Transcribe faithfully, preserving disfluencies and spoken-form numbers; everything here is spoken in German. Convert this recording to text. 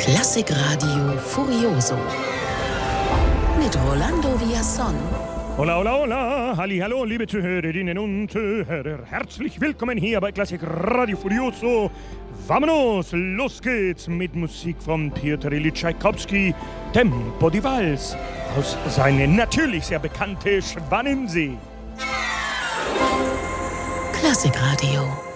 Klassikradio Furioso mit Rolando Villazón. Hola, hola, hola, hallihallo, liebe Zuhörerinnen und Zuhörer. Herzlich willkommen hier bei Klassikradio Furioso. Vamonos, los geht's mit Musik von Piotr Ilyich Tschaikowski, Tempo di Vals, aus seiner natürlich sehr bekannte Schwanensee. Klassikradio.